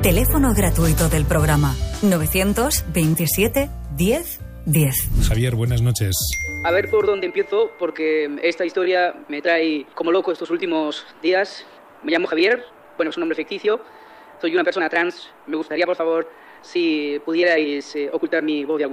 Teléfono gratuito del programa 927 10 10. Javier, buenas noches. A ver por dónde empiezo, porque esta historia me trae como loco estos últimos días. Me llamo Javier, bueno, es un nombre ficticio. Soy una persona trans. Me gustaría, por favor, si pudierais ocultar mi voz de algún